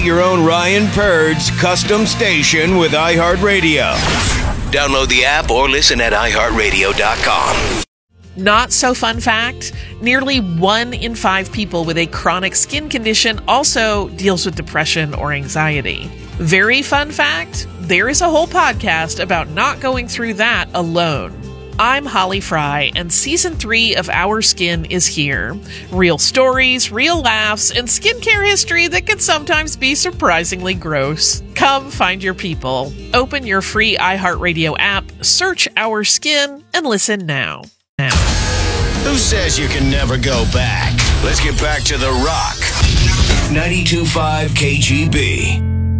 Your own Ryan Purd's custom station with iHeartRadio. Download the app or listen at iHeartRadio.com. Not so fun fact, nearly 1 in 5 people with a chronic skin condition also deals with depression or anxiety. Very fun fact, there is a whole podcast about not going through that alone. I'm Holly Fry, and Season 3 of Our Skin is here. Real stories, real laughs, and skincare history that can sometimes be surprisingly gross. Come find your people. Open your free iHeartRadio app, search Our Skin, and listen now. Who says you can never go back? Let's get back to The Rock. 92.5 KGB.